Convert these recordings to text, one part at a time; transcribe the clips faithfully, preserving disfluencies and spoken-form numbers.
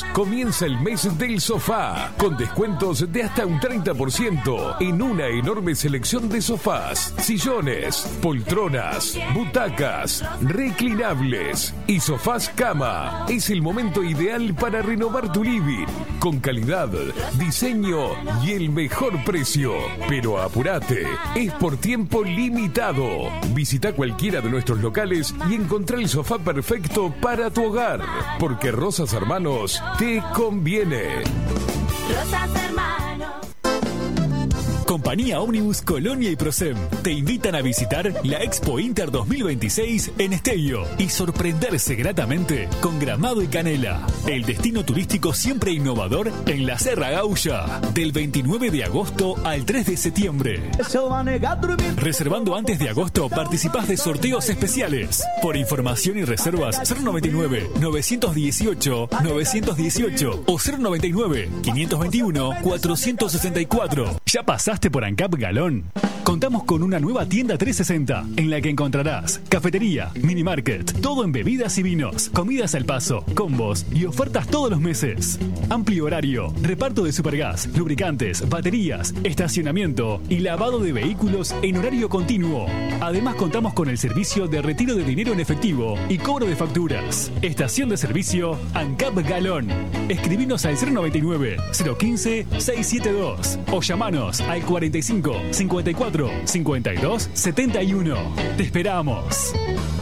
Comienza el mes del sofá, con descuentos de hasta un treinta por ciento en una enorme selección de sofás, sillones, poltronas, butacas, reclinables y sofás cama. Es el momento ideal para renovar tu living, con calidad, diseño y el mejor precio. Pero apurate, es por tiempo limitado. Visita cualquiera de nuestros locales y encontrá el sofá perfecto para tu hogar, porque Rosas Hermanos te conviene. Rosas Hermanos. Compañía Ómnibus Colonia y Prosem te invitan a visitar la Expo Inter dos mil veintiséis en Esteio y sorprenderse gratamente con Gramado y Canela, el destino turístico siempre innovador en la Serra Gaulla, del veintinueve de agosto al tres de septiembre. Reservando antes de agosto participás de sorteos especiales. Por información y reservas cero noventa y nueve, novecientos dieciocho, novecientos dieciocho o cero noventa y nueve, quinientos veintiuno, cuatrocientos sesenta y cuatro. ¿Ya pasaste por ANCAP Galón? Contamos con una nueva tienda trescientos sesenta en la que encontrarás cafetería, mini market, todo en bebidas y vinos, comidas al paso, combos y ofertas todos los meses. Amplio horario, reparto de supergas, lubricantes, baterías, estacionamiento y lavado de vehículos en horario continuo. Además contamos con el servicio de retiro de dinero en efectivo y cobro de facturas. Estación de servicio ANCAP Galón. Escribinos al cero noventa y nueve, cero quince, seiscientos setenta y dos o llamanos al cuarenta y cinco, cincuenta y cuatro, cincuenta y dos, setenta y uno. Te esperamos.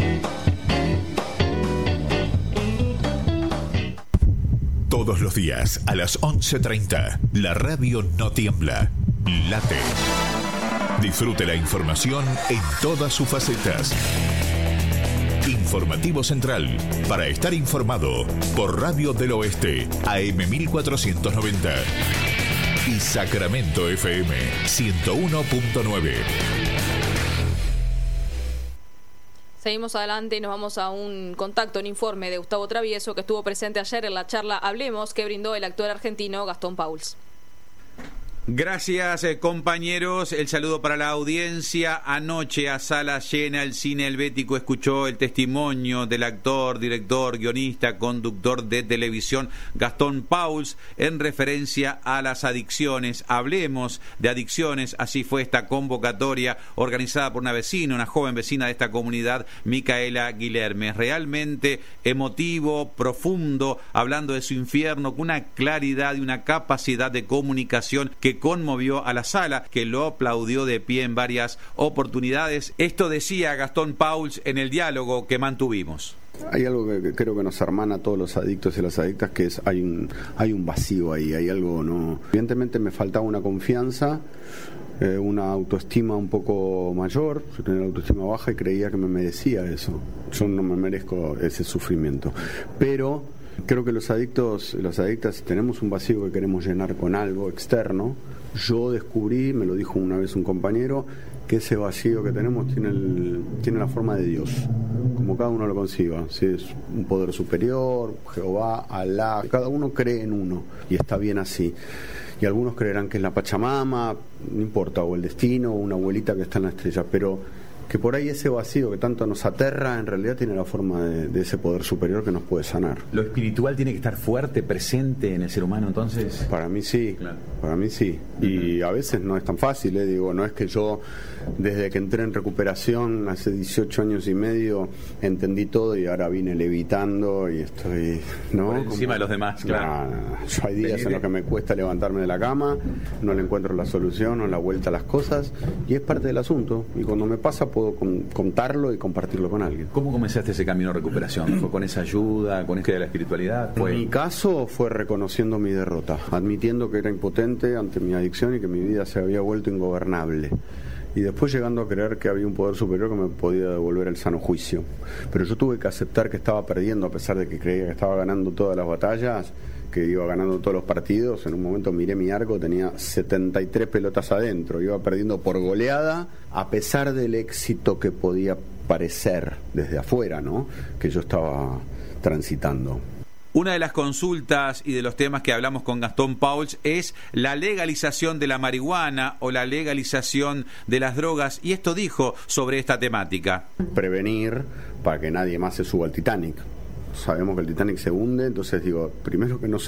Todos los días a las once treinta, la radio no tiembla, late. Disfrute la información en todas sus facetas. Informativo Central, para estar informado, por Radio del Oeste, A M mil cuatrocientos noventa. Y Sacramento F M ciento uno punto nueve. Seguimos adelante y nos vamos a un contacto, un informe de Gustavo Travieso, que estuvo presente ayer en la charla Hablemos, que brindó el actor argentino Gastón Pauls. Gracias, eh, compañeros. El saludo para la audiencia. Anoche, a sala llena, el cine helvético escuchó el testimonio del actor, director, guionista, conductor de televisión Gastón Pauls en referencia a las adicciones. Hablemos de adicciones. Así fue esta convocatoria organizada por una vecina, una joven vecina de esta comunidad, Micaela Guilherme. Realmente emotivo, profundo, hablando de su infierno con una claridad y una capacidad de comunicación que conmovió a la sala, que lo aplaudió de pie en varias oportunidades. Esto decía Gastón Pauls en el diálogo que mantuvimos. Hay algo que creo que nos hermana a todos los adictos y las adictas, que es hay un hay un vacío ahí, hay algo, no. Evidentemente me faltaba una confianza, eh, una autoestima un poco mayor. Yo tenía la autoestima baja y creía que me merecía eso. Yo no me merezco ese sufrimiento, pero creo que los adictos, las adictas, tenemos un vacío que queremos llenar con algo externo. Yo descubrí, me lo dijo una vez un compañero, que ese vacío que tenemos tiene, el, tiene la forma de Dios, como cada uno lo conciba. Si es un poder superior, Jehová, Alá, cada uno cree en uno y está bien así. Y algunos creerán que es la Pachamama, no importa, o el destino, o una abuelita que está en la estrella, pero que por ahí ese vacío que tanto nos aterra en realidad tiene la forma de, de ese poder superior que nos puede sanar. ¿Lo espiritual tiene que estar fuerte, presente en el ser humano entonces? Para mí sí, claro. Para mí sí. Y a veces no es tan fácil, ¿eh? Digo, no es que yo desde que entré en recuperación hace dieciocho años y medio entendí todo y ahora vine levitando y estoy, ¿no? Por encima Como, de los demás, claro. No, no, no. Yo hay días en los que me cuesta levantarme de la cama, no le encuentro la solución o la vuelta a las cosas y es parte del asunto. Y cuando me pasa puedo con, contarlo y compartirlo con alguien. ¿Cómo comenzaste ese camino de recuperación? ¿Fue con esa ayuda, con esta de la espiritualidad? ¿Fue... En mi caso fue reconociendo mi derrota, admitiendo que era impotente ante mi adicción y que mi vida se había vuelto ingobernable. Y después llegando a creer que había un poder superior que me podía devolver el sano juicio. Pero yo tuve que aceptar que estaba perdiendo, a pesar de que creía que estaba ganando todas las batallas, que iba ganando todos los partidos. En un momento miré mi arco, tenía setenta y tres pelotas adentro, iba perdiendo por goleada, a pesar del éxito que podía parecer desde afuera, ¿no?, que yo estaba transitando. Una de las consultas y de los temas que hablamos con Gastón Pauls es la legalización de la marihuana o la legalización de las drogas, y esto dijo sobre esta temática. Prevenir para que nadie más se suba al Titanic. Sabemos que el Titanic se hunde, entonces digo, primero que no se